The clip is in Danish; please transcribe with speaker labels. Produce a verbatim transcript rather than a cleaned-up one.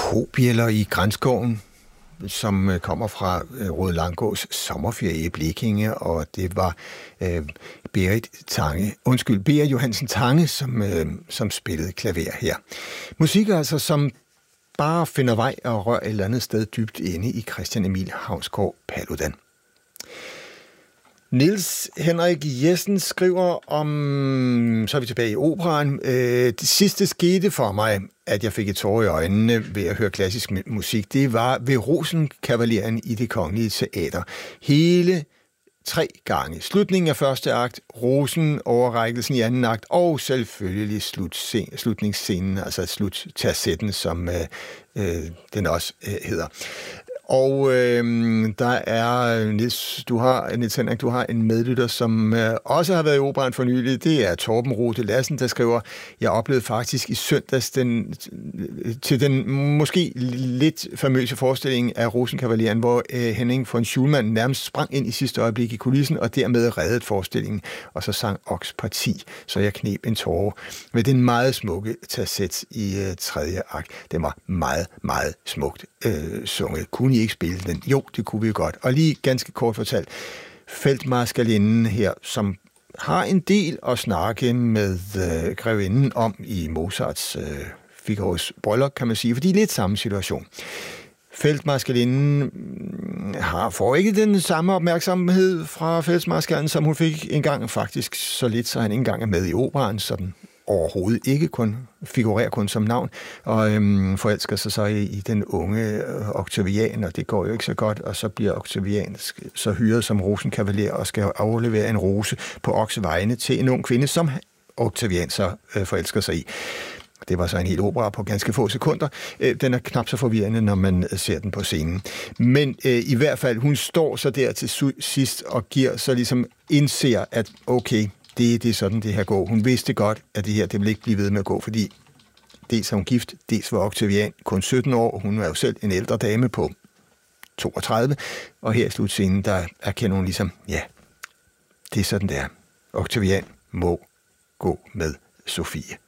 Speaker 1: kobjæller i Grænskoven, som kommer fra Røde Langgårds sommerferie i Blekinge, og det var øh, Berit Tange, undskyld, Berit Johansen Tange, som, øh, som spillede klaver her. Musik altså, som bare finder vej og rører et eller andet sted dybt inde i Christian Emil Havsgaard Paludan. Niels Henrik Jessen skriver om, så er vi tilbage i operaen. Det sidste skete for mig, at jeg fik et tårer i øjnene ved at høre klassisk musik. Det var ved Rosenkavaleren i Det Kongelige Teater. Hele tre gange. Slutningen af første akt, Rosen, overrækkelsen i anden akt, og selvfølgelig slutscen, slutningsscenen, altså sluttercetten, som øh, øh, den også øh, hedder. Og øh, der er, Niels, du har, Niels Henrik, du har en medlytter, som øh, også har været i operaen for nylig. Det er Torben Rode Lassen, der skriver, jeg oplevede faktisk i søndags den, til den måske lidt famøse forestilling af Rosenkavaleren, hvor øh, Henning von Schulman nærmest sprang ind i sidste øjeblik i kulissen, og dermed reddede forestillingen, og så sang Oks parti, så jeg kneb en tåre med den meget smukke tercet i øh, tredje akt. Det var meget, meget smukt øh, sunget. Kunne I ikke spille den? Jo, det kunne vi godt. Og lige ganske kort fortalt, feltmarskalinden her, som har en del at snakke med øh, grevinden om i Mozarts øh, Figaros bryllup, kan man sige, fordi det er lidt samme situation. Feltmarskalinden har får ikke den samme opmærksomhed fra feltmarskallen, som hun fik engang, faktisk så lidt, så han ikke engang er med i operaen, sådan overhovedet ikke, kun figurerer kun som navn, og øhm, forelsker sig så i, i den unge øh, Octavian, og det går jo ikke så godt, og så bliver Octavian så hyret som rosenkavaler og skal aflevere en rose på Oks vegne til en ung kvinde, som Octavian så øh, forelsker sig i. Det var så en hel opera på ganske få sekunder. Den er knap så forvirrende, når man ser den på scenen. Men øh, i hvert fald, hun står så der til sidst og giver så ligesom indser, at okay, det, det er sådan, det her går. Hun vidste godt, at det her, det vil ikke blive ved med at gå, fordi dels er hun gift, dels var Octavian kun sytten år, hun er jo selv en ældre dame på toogtredive, og her i slutscenen, der erkender hun ligesom, ja, det er sådan, det er. Octavian må gå med Sofie.